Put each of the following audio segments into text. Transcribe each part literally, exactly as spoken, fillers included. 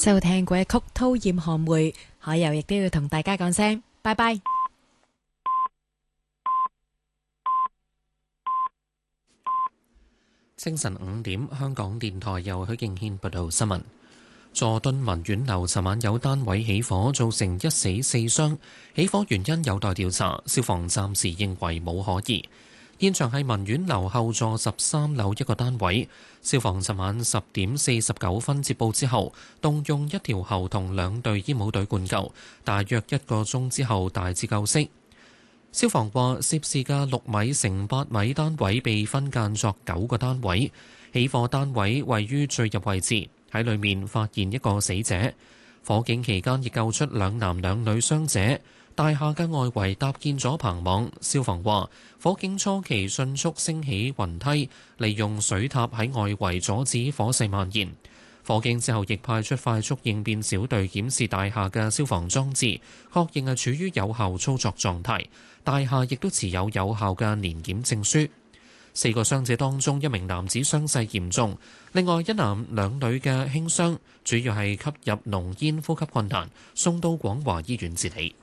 收聽過一曲《討厭韓梅》，海遊亦都要同大家講聲拜拜。 清晨五點，香港電台由許敬軒報道新聞。佐敦文苑樓尋晚有單位起火，造成一死四傷，起火原因有待調查，消防暫時認為冇可疑。現場係文苑樓後座十三樓一個單位，消防尋晚十點四十九分接報之後，動用一條喉同兩隊煙霧隊灌救，大約一個鐘之後大致救熄。消防話，涉事嘅六米乘八米單位被分間作九個單位，起火單位位於最入位置，喺裏面發現一個死者。火警期間亦救出兩男兩女傷者。大廈嘅外圍搭建咗棚網，消防話火警初期迅速升起雲梯，利用水塔喺外圍阻止火勢蔓延。火警之後亦派出快速應變小隊檢視大廈嘅消防裝置，確認係處於有效操作狀態。大廈亦都持有有效嘅年檢證書。四個傷者當中，一名男子傷勢嚴重，另外一男兩女嘅輕傷，主要係吸入濃煙，呼吸困難，送到廣華醫院治理。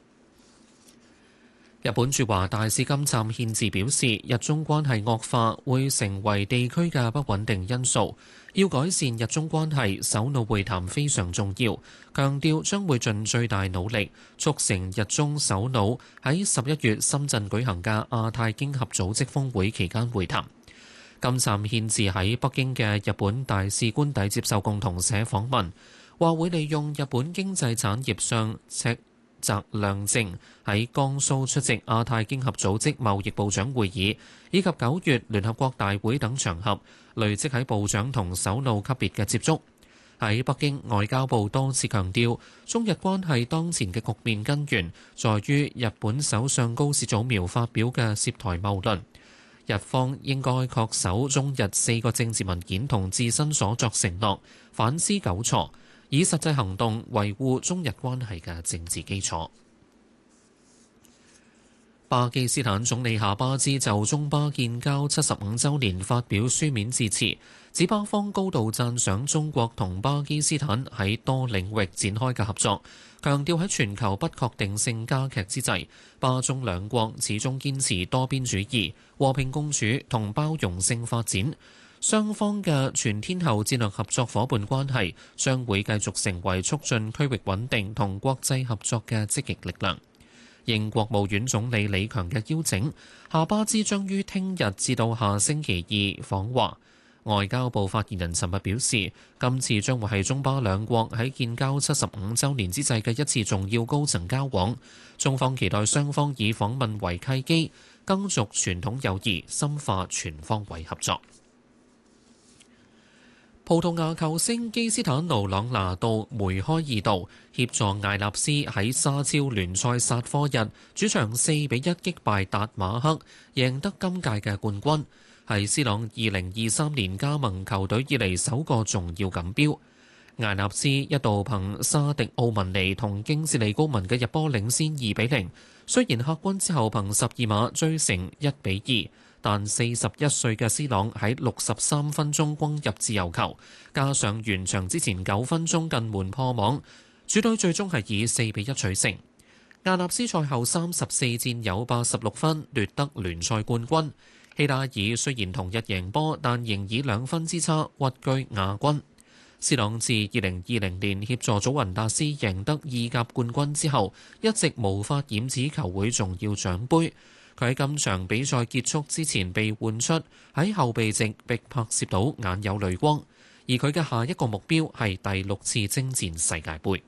日本駐華大使金站憲治表示，日中關係惡化會成為地區嘅不穩定因素，要改善日中關係，首腦會談非常重要，強調將會盡最大努力促成日中首腦喺十一月深圳舉行嘅亞太經合組織峰會期間會談。金站憲治喺北京嘅日本大使官邸接受共同社訪問，話會利用日本經濟產業上赤澤亮正喺江蘇出席亞太經合組織貿易部長會議，以及九月聯合國大會等場合，累積喺部長同首腦級別嘅接觸。喺北京，外交部多次強調，中日關係當前嘅局面根源，在於日本首相高市早苗發表嘅涉台謬論。日方應該恪守中日四個政治文件同自身所作承諾，反思糾錯，以實際行動維護中日關係嘅政治基礎。巴基斯坦總理夏巴茲就中巴建交七十五週年發表書面致辭，指巴方高度讚賞中國同巴基斯坦喺多領域展開嘅合作，強調喺全球不確定性加劇之際，巴中兩國始終堅持多邊主義、和平共處同包容性發展。雙方嘅全天候戰略合作伙伴關係將會繼續成為促進區域穩定同國際合作嘅積極力量。應國務院總理李強嘅邀請，夏巴茲將於聽日至到下星期二訪華。外交部發言人尋日表示，今次將會係中巴兩國喺建交七十五週年之際嘅一次重要高層交往。中方期待雙方以訪問為契機，更續傳統友誼，深化全方位合作。葡萄牙球星基斯坦奴朗拿度梅開二度，協助艾納斯喺沙超聯賽煞科日主場四比一擊敗達馬克，贏得今屆嘅冠軍，係斯朗二零二三年加盟球隊以嚟首個重要錦標。艾納斯一度憑沙迪奧文尼同京士利高文嘅入波領先二比零，雖然客軍之後憑十二碼追成一比二。但四十一歲嘅斯朗喺六十三分鐘攻入自由球，加上完場之前九分鐘近門破網，主隊最終係以四比一取勝。亞納斯賽後三十四戰有八十六分，奪得聯賽冠軍。希拉爾雖然同日贏波，但仍以兩分之差屈居亞軍。斯朗自二零二零年協助祖雲達斯贏得意甲冠軍之後，一直無法染指球會重要獎杯。佢喺今場比賽結束之前被換出，喺後備席被拍攝到眼有淚光，而佢嘅下一個目標係第六次征戰世界盃。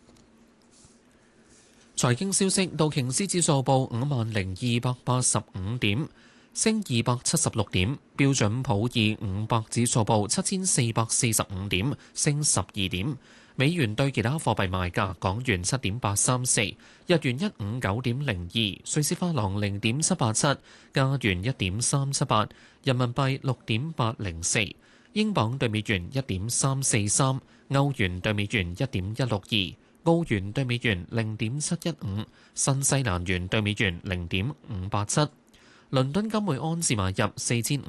財經消息：道瓊斯指數報五萬零二百八十五點，升二百七十六點；標準普爾五百指數報七千四百四十五點，升十二點。美元對其他貨幣賣價：港元七點八三四，日元一五九點零二，瑞士法郎零點七八七，加元一點三七八，人民幣六點八零四，英鎊對美元一點三四三，歐元對美元一點一六二，澳元對美元零點七一五，新西蘭元對美元零點五八七。倫敦金每盎司買入四千五